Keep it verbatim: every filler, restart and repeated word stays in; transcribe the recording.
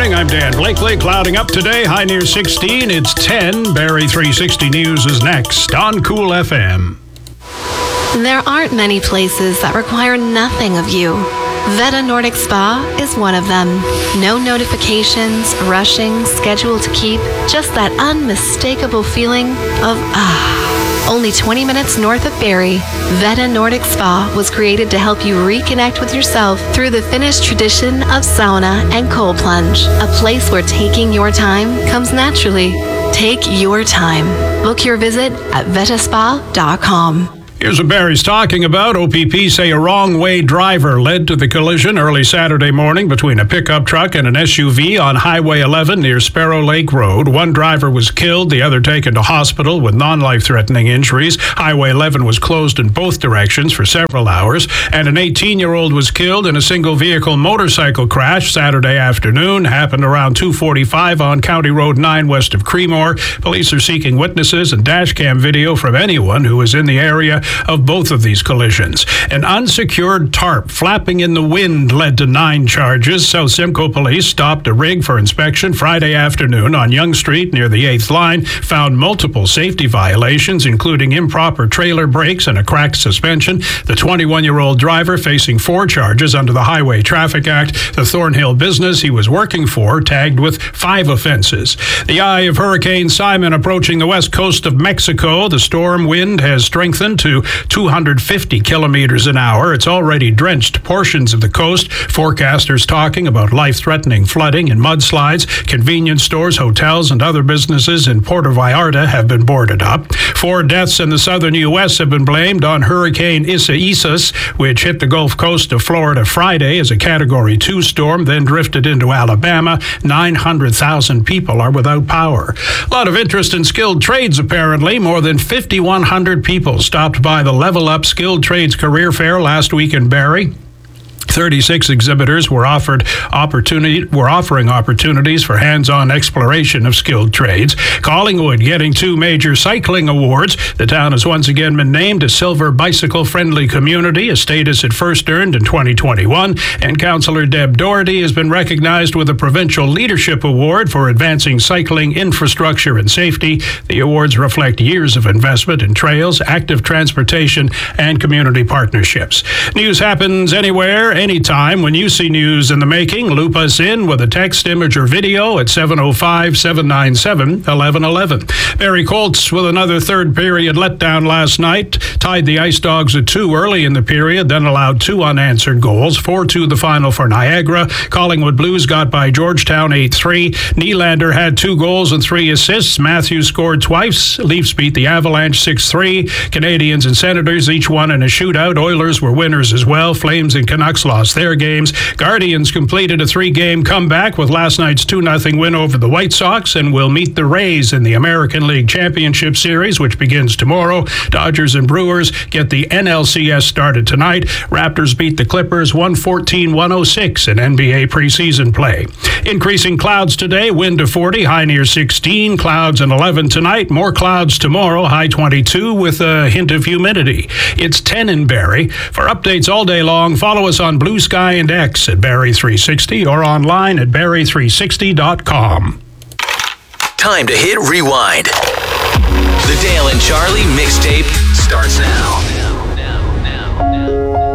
morning. I'm Dan Blakely. Clouding up today, high near sixteen. It's ten. Barrie three sixty News is next on Cool F M. There aren't many places that require nothing of you. Veta Nordic Spa is one of them. No notifications, rushing, schedule to keep, just that unmistakable feeling of ah. Only twenty minutes north of Barrie, Veta Nordic Spa was created to help you reconnect with yourself through the Finnish tradition of sauna and cold plunge. A place where taking your time comes naturally. Take your time. Book your visit at vetaspa dot com. Here's what Barrie's talking about. O P P say a wrong-way driver led to the collision early Saturday morning between a pickup truck and an S U V on Highway eleven near Sparrow Lake Road. One driver was killed, the other taken to hospital with non-life-threatening injuries. Highway eleven was closed in both directions for several hours, and an eighteen-year-old was killed in a single-vehicle motorcycle crash Saturday afternoon. Happened around two forty-five on County Road nine west of Creemore. Police are seeking witnesses and dashcam video from anyone who was in the area of both of these collisions. An unsecured tarp flapping in the wind led to nine charges. South Simcoe Police stopped a rig for inspection Friday afternoon on Yonge Street near the eighth line, found multiple safety violations, including improper trailer brakes and a cracked suspension. The twenty-one-year-old driver facing four charges under the Highway Traffic Act. The Thornhill business he was working for tagged with five offenses. The eye of Hurricane Simon approaching the west coast of Mexico. The storm wind has strengthened to two hundred fifty kilometers an hour. It's already drenched portions of the coast. Forecasters talking about life-threatening flooding and mudslides. Convenience stores, hotels, and other businesses in Puerto Vallarta have been boarded up. Four deaths in the southern U S have been blamed on Hurricane Isaias, which hit the Gulf Coast of Florida Friday as a Category two storm, then drifted into Alabama. nine hundred thousand people are without power. A lot of interest in skilled trades, apparently. More than fifty-one hundred people stopped by the Level Up Skilled Trades Career Fair last week in Barrie. thirty-six exhibitors were offered opportunity were offering opportunities for hands-on exploration of skilled trades. Collingwood getting two major cycling awards. The town has once again been named a Silver Bicycle-Friendly Community, a status it first earned in twenty twenty-one. And Councillor Deb Doherty has been recognized with a Provincial Leadership Award for advancing cycling infrastructure and safety. The awards reflect years of investment in trails, active transportation, and community partnerships. News happens anywhere, anytime. When you see news in the making, loop us in with a text, image, or video at seven oh five, seven nine seven, one one one one. Barrie Colts with another third period letdown last night. Tied the Ice Dogs at two early in the period, then allowed two unanswered goals. four two the final for Niagara. Collingwood Blues got by Georgetown eight three. Nylander had two goals and three assists. Matthews scored twice. Leafs beat the Avalanche six three. Canadians and Senators each won in a shootout. Oilers were winners as well. Flames and Canucks lost their games. Guardians completed a three-game comeback with last night's two nothing win over the White Sox and will meet the Rays in the American League Championship Series, which begins tomorrow. Dodgers and Brewers get the N L C S started tonight. Raptors beat the Clippers one fourteen one oh six in N B A preseason play. Increasing clouds today, wind to forty, high near sixteen, clouds and eleven tonight, more clouds tomorrow, high twenty-two with a hint of humidity. It's ten in Barrie. For updates all day long, follow us on Blue Sky and X at Barrie three sixty or online at barrie three sixty dot com. Time to hit rewind. The Dale and Charlie mixtape starts now.